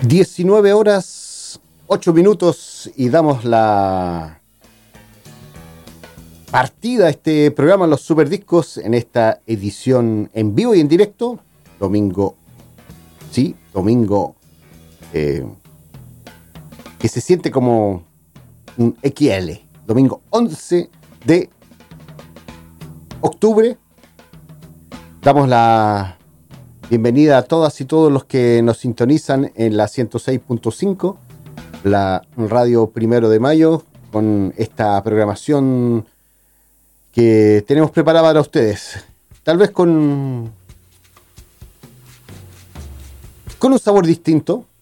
19 horas 8 minutos y damos la partida a este programa Los Superdiscos en esta edición en vivo y en directo. Domingo, sí, domingo que se siente como un XL. Domingo 11 de octubre. Damos la bienvenida a todas y todos los que nos sintonizan en la 106.5, la radio 1 de mayo, con esta programación que tenemos preparada para ustedes. Tal vez con un sabor distinto,